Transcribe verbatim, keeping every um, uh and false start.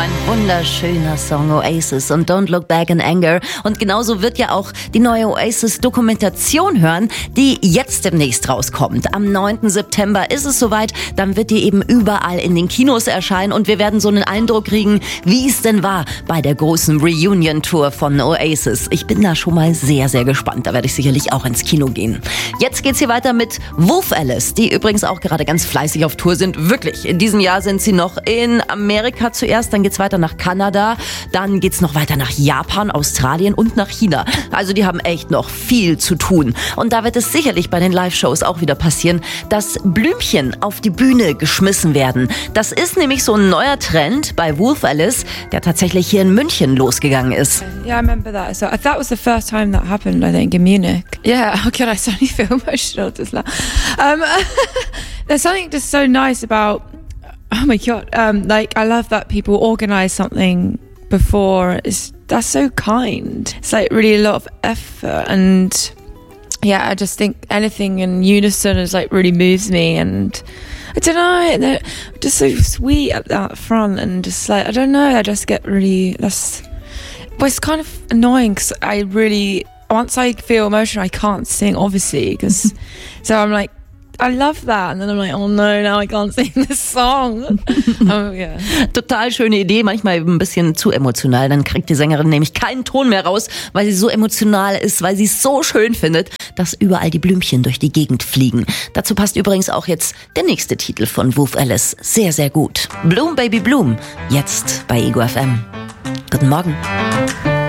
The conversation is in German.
ein wunderschöner Song, Oasis und Don't Look Back in Anger. Und genauso wird ja auch die neue Oasis-Dokumentation hören, die jetzt demnächst rauskommt. Am neunten September ist es soweit, dann wird die eben überall in den Kinos erscheinen und wir werden so einen Eindruck kriegen, wie es denn war bei der großen Reunion-Tour von Oasis. Ich bin da schon mal sehr, sehr gespannt. Da werde ich sicherlich auch ins Kino gehen. Jetzt geht's hier weiter mit Wolf Alice, die übrigens auch gerade ganz fleißig auf Tour sind. Wirklich, in diesem Jahr sind sie noch in Amerika zuerst, dann geht's weiter nach Kanada, dann geht's noch weiter nach Japan, Australien und nach China. Also die haben echt noch viel zu tun. Und da wird es sicherlich bei den Live-Shows auch wieder passieren, dass Blümchen auf die Bühne geschmissen werden. Das ist nämlich so ein neuer Trend bei Wolf Alice, der tatsächlich hier in München losgegangen ist. Yeah, I remember that. So that was the first time that happened, I think, in Munich. Yeah, oh God, I suddenly feel emotional just now. Um, there's something just so nice about, oh my God, um, like I love that people organise something before. It's, that's so kind. It's like really a lot of effort, and yeah, I just think anything in unison is like really moves me, and I don't know, they're just so sweet at that front, and just like, I don't know, I just get really, that's, well, it's kind of annoying because I really, once I feel emotional, I can't sing, obviously, because, so I'm like, I love that. And then I'm like, oh no, now I can't sing this song. Oh, yeah. Total schöne Idee, manchmal ein bisschen zu emotional. Dann kriegt die Sängerin nämlich keinen Ton mehr raus, weil sie so emotional ist, weil sie es so schön findet, dass überall die Blümchen durch die Gegend fliegen. Dazu passt übrigens auch jetzt der nächste Titel von Wolf Alice. Sehr, sehr gut. Bloom Baby Bloom, jetzt bei Ego F M. Guten Morgen.